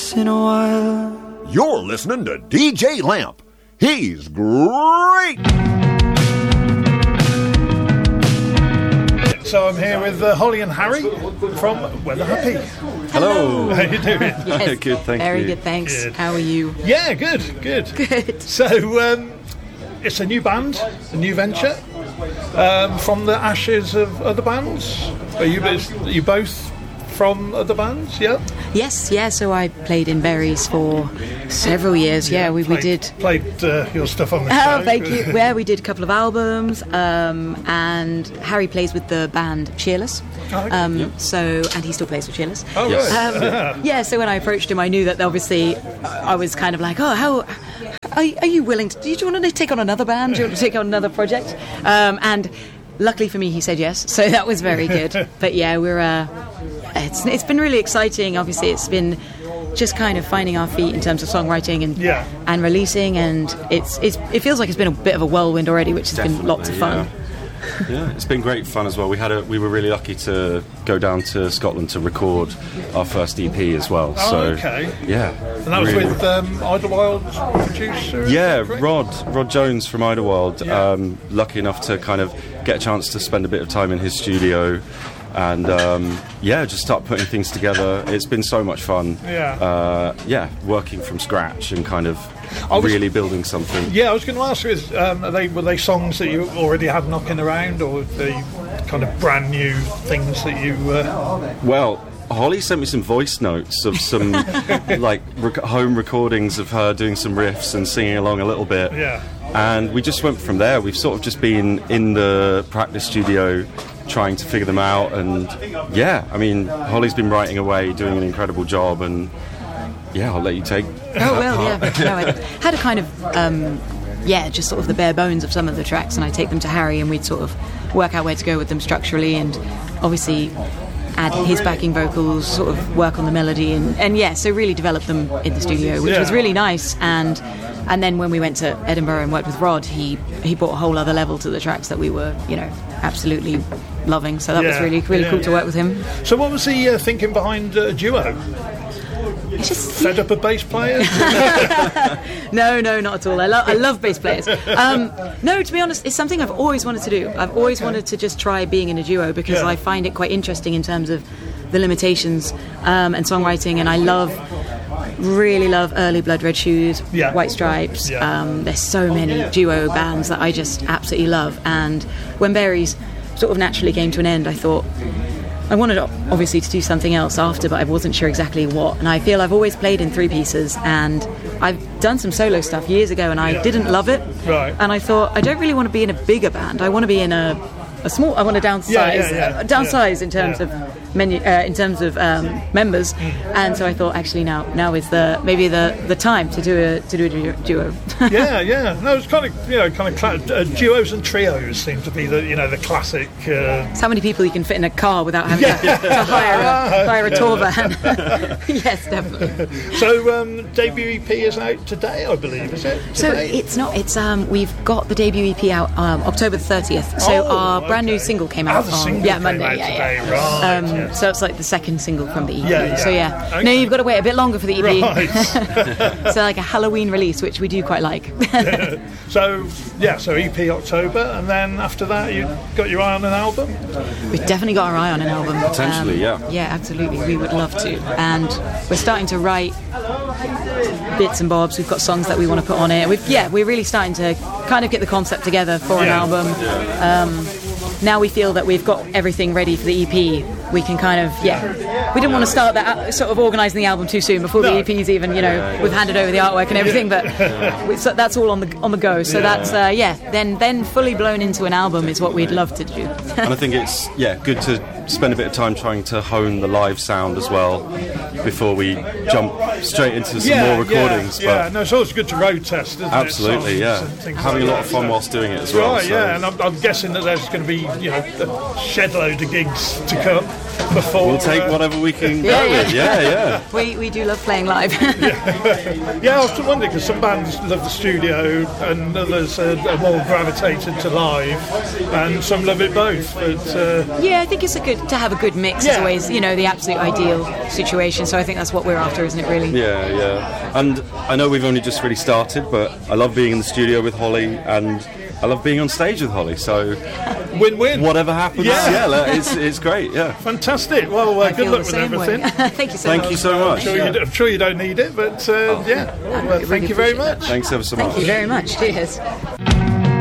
once in a while. You're listening to DJ Lamp. He's great. So I'm here with Holly and Harry from Weather Happy. Hello. How you doing? Yes. Good, thank Very you. good, thanks. Good. How are you? Yeah, good. Good. So it's a new band, a new venture, from the ashes of other bands. Are you both from other bands? Yeah. Yes, yeah. So I played in Berries for several years. Yeah, we did. Played your stuff on the show. Oh, thank you. Yeah, we did a couple of albums, and Harry plays with the band Cheerless. Oh, okay. So, and he still plays with Cheerless. Oh, right. Yeah. So when I approached him, I knew that obviously I was kind of like, oh, how are you willing to? Do you want to take on another band? Do you want to take on another project? And luckily for me, he said yes. So that was very good. But yeah, we're. It's been really exciting. Obviously, it's been just kind of finding our feet in terms of songwriting and releasing, and it feels like it's been a bit of a whirlwind already, which has been lots of fun. Yeah, it's been great fun as well. We were really lucky to go down to Scotland to record our first EP as well. Oh, okay. Yeah. And that was with Idlewild producer? Yeah, Rod Jones from Idlewild. Yeah. Lucky enough to kind of get a chance to spend a bit of time in his studio. And just start putting things together. It's been so much fun. Working from scratch and kind of really building something. Yeah, I was going to ask you, were they songs that you already had knocking around, or were they kind of brand new things that you? Well, Holly sent me some voice notes of some home recordings of her doing some riffs and singing along a little bit. Yeah. And we just went from there. We've sort of just been in the practice studio trying to figure them out, and Holly's been writing away, doing an incredible job, and I'll let you take I had a kind of just sort of the bare bones of some of the tracks, and I take them to Harry and we'd sort of work out where to go with them structurally, and obviously add his backing vocals, sort of work on the melody, and so really develop them in the studio, which was really nice. And then when we went to Edinburgh and worked with Rod, he brought a whole other level to the tracks that we were, absolutely loving. So that was really cool to work with him. So what was the thinking behind Duo? It's just fed up of bass players? No, not at all. I love bass players. No, to be honest, it's something I've always wanted to do. I've always wanted to just try being in a duo, because I find it quite interesting in terms of the limitations and songwriting, and I really love early Blood Red Shoes, White Stripes. There's so many duo bands that I just absolutely love, and when Berries sort of naturally came to an end, I thought I wanted obviously to do something else after, but I wasn't sure exactly what. And I feel I've always played in three pieces, and I've done some solo stuff years ago, and I didn't love it. Right. And I thought, I don't really want to be in a bigger band. I want to be in a small. I want to downsize in terms of members. And so I thought, actually, now is the time to do a duo. No, it's kind of duos and trios seem to be the classic. It's how many people you can fit in a car without having to hire a tour van. Yes, definitely. So debut EP is out today, I believe, is it? So it's not. It's we've got the debut EP out October the 30th. So our brand new single came out on Monday. Right. So it's like the second single from the EP. Okay. No, you've got to wait a bit longer for the EP. Right. So like a Halloween release, which we do quite like. So EP October, and then after that you got your eye on an album? We've definitely got our eye on an album. Potentially, Yeah, absolutely. We would love to. And we're starting to write bits and bobs. We've got songs that we want to put on it. We're really starting to kind of get the concept together for an album. Now we feel that we've got everything ready for the EP. We can kind of, we didn't want to start that sort of organising the album too soon before the EP's even, we've handed over the artwork and everything, but so that's all on the go. So that's, then fully blown into an album is what we'd love to do. And I think it's, good to spend a bit of time trying to hone the live sound as well before we jump straight into some more recordings. No, it's always good to road test, isn't absolutely, it? Absolutely, having a lot of fun whilst doing it as well. Right, and I'm guessing that there's going to be, a shed load of gigs to come before. We'll take whatever we can go with. We do love playing live. I was wondering, because some bands love the studio and others are more gravitated to live, and some love it both. But I think it's a good to have a good mix is Yeah. always, you know, the absolute ideal situation. So I think that's what we're after, isn't it? Really. Yeah. And I know we've only just really started, but I love being in the studio with Holly, and I love being on stage with Holly. So Win-win. whatever happens, Yeah. it's great. Yeah. Fantastic. Well, I good feel luck the with same everything. way. Thank you so Thank much. you so much. I'm sure you don't need it, but yeah. Well, really thank you very appreciate that. much. Thanks ever so much. Thank you very much. Cheers.